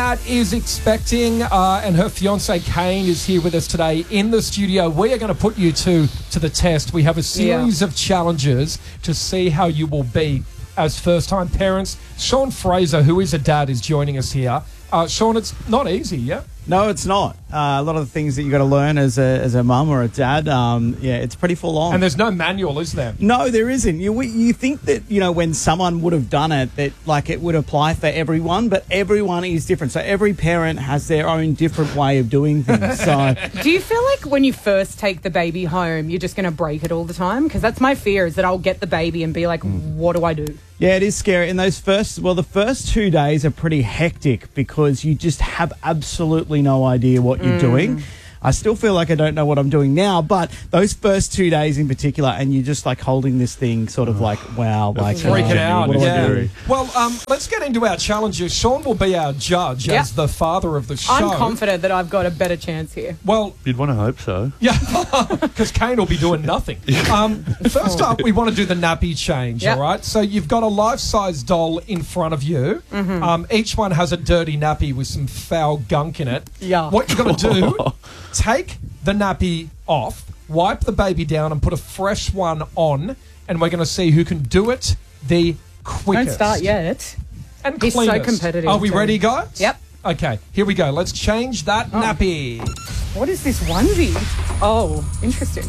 Nat is expecting, and her fiance Kane is here with us today in the studio. We are going to put you to the test. We have a series of challenges to see how you will be as first-time parents. Sean Fraser, who is a dad, is joining us here. Sean, it's not easy, yeah? No, it's not. A lot of the things that you got to learn as a mum or a dad, it's pretty full on. And there's no manual, is there? No, there isn't. You think that, when someone would have done it, that it would apply for everyone, but everyone is different. So every parent has their own different way of doing things. So, do you feel like when you first take the baby home, you're just going to break it all the time? Because that's my fear, is that I'll get the baby and be like, what do I do? Yeah, it is scary. And the first 2 days are pretty hectic because you just have absolutely no idea what you're doing. I still feel like I don't know what I'm doing now, but those first 2 days in particular, and you're just holding this thing wow, freaking out. Yeah. Well, let's get into our challenges. Sean will be our judge as the father of the show. I'm confident that I've got a better chance here. Well, you'd want to hope so. Yeah, because Kane will be doing nothing. First up, we want to do the nappy change, all right? So you've got a life-size doll in front of you. Each one has a dirty nappy with some foul gunk in it. Yeah. What you've got to do... Take the nappy off, wipe the baby down and put a fresh one on, and we're going to see who can do it the quickest. Don't start yet. And He's cleanest. so competitive. Are we ready, guys? Yep. Okay, here we go. Let's change that nappy. What is this onesie? Oh, interesting.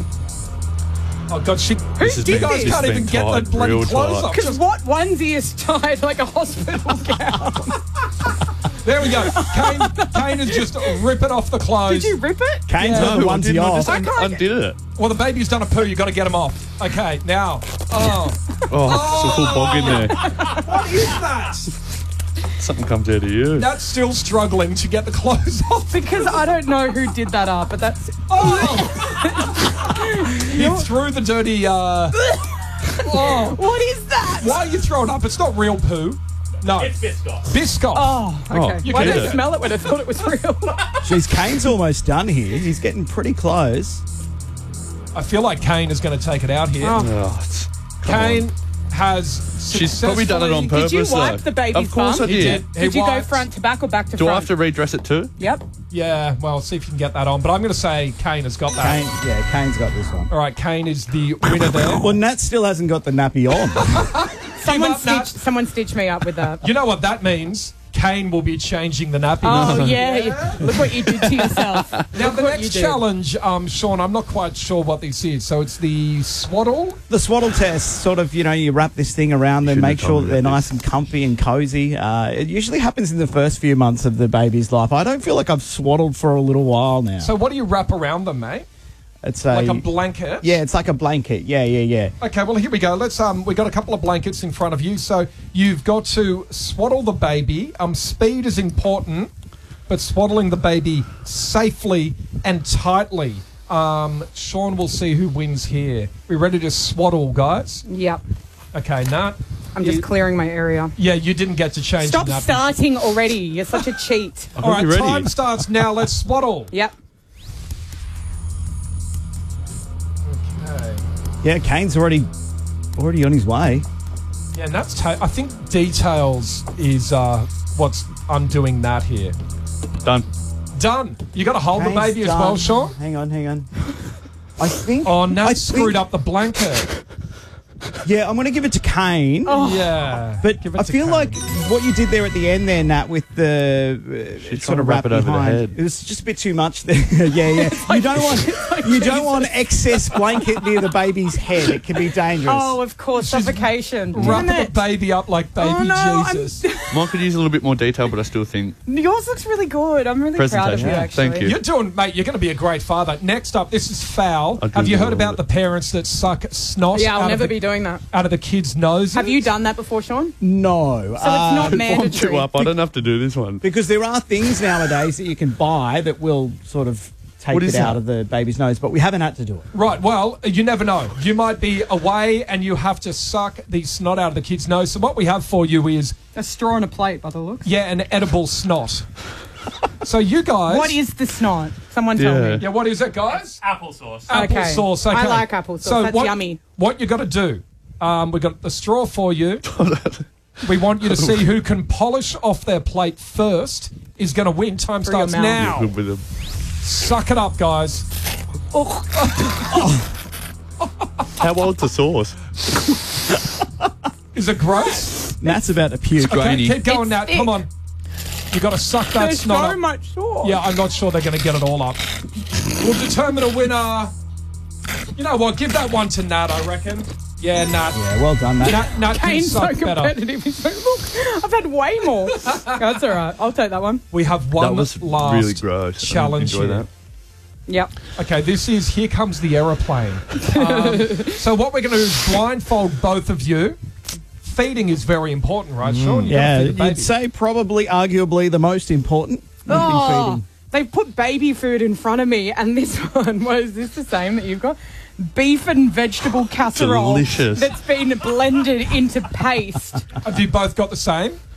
Oh, God, you guys can't even get the bloody clothes off. Because what onesie is tied like a hospital gown? There we go. Kane is just ripping off the clothes. Did you rip it? Kane's got the onesie off. I undid it. Well, the baby's done a poo. You've got to get him off. Okay, now. It's a full bog in there. What is that? Something comes out of you. Nat's still struggling to get the clothes off. Because I don't know who did that up, but that's... You threw the dirty... What is that? Why are you throwing up? It's not real poo. No. It's Biscoff. Biscoff. Oh, okay. You Why get did I it. smell it when I thought it was real? Jeez, Kane's almost done here. He's getting pretty close. I feel like Kane is going to take it out here. Kane has successfully... She's probably done it on purpose. Did you wipe the baby's Of course bum? I did. Did you go front to back or back to Do front? I have to redress it too? Yep. Yeah, well, see if you can get that on. But I'm going to say Kane has got that. Kane's got this one. All right, Kane is the winner there. Well, Nat still hasn't got the nappy on. Someone stitched me up with that. You know what that means? Kane will be changing the nappy. Oh, yeah. Look what you did to yourself. Now, the next challenge, Sean, I'm not quite sure what this is. So it's the swaddle? The swaddle test, you wrap this thing around them, make sure that they're nice and comfy and cozy. It usually happens in the first few months of the baby's life. I don't feel like I've swaddled for a little while now. So what do you wrap around them, mate? It's like a blanket? Yeah, it's like a blanket. Yeah. Okay, well, here we go. Let's we got a couple of blankets in front of you. So you've got to swaddle the baby. Speed is important, but swaddling the baby safely and tightly. Sean will see who wins here. We ready to swaddle, guys? Yep. Okay, Nat. I'm just clearing my area. Yeah, you didn't get to change Stop the nappy. starting already. You're such a cheat. All right, time starts now. Let's swaddle. Yep. Yeah, Kane's already on his way. Yeah, and that's... I think details is what's undoing that here. Done. You got to hold Kane's the baby done. as well, Sean? Hang on. I think... Oh, Nat screwed up the blanket. Yeah, I'm going to give it to Kane. Oh. Yeah. But I feel like what you did there at the end there, Nat, with the sort of wrap it over behind, the head. it was just a bit too much there. Yeah. You don't want excess blanket near the baby's head. It can be dangerous. Oh, of course, suffocation. Wrapping the baby up like baby Jesus. Mine could use a little bit more detail, but I still think... Yours looks really good. I'm really proud of you, actually. Thank you. You're going to be a great father. Next up, this is foul. Have you heard about the parents that suck snot Yeah, I'll never be doing that. out of the kids' noses? Have you done that before, Sean? No. So it's not mandatory. I don't have to do this one. Because there are things nowadays that you can buy that will sort of take it out of the baby's nose, but we haven't had to do it. Right, well, you never know. You might be away and you have to suck the snot out of the kid's nose. So what we have for you is... A straw on a plate, by the looks. Yeah, an edible snot. So you guys... What is the snot? Someone tell me. Yeah, what is it, guys? Applesauce. Applesauce, okay. I like applesauce. That's yummy. What you got to do, we got the straw for you. We want you to see who can polish off their plate first is going to win. Time Through your starts mouth. now. Good with them. Suck it up, guys. How old's the sauce? Is it gross? Matt's about to puke. Okay, Grainy. keep going, It's Nat. thick. Come on. You got to suck that There's snot so up. much sauce. Yeah, I'm not sure they're going to get it all up. We'll determine a winner. You know what? Give that one to Nat, I reckon. Yeah, Nat. Yeah, well done, Matt. Nat can Kane's so suck better. competitive. He's like, look, I've had way more. That's all right. I'll take that one. We have one That was last really gross. I didn't challenge enjoy here. that. Yep. Okay, this is Here Comes the Aeroplane. So what we're going to do is blindfold both of you. Feeding is very important, right, Sean? You Yeah, gotta feed the you'd baby. say probably, arguably, the most important. Oh, they've put baby food in front of me, and this one, what is this the same that you've got? Beef and vegetable casserole Delicious. that's been blended into paste. Have you both got the same?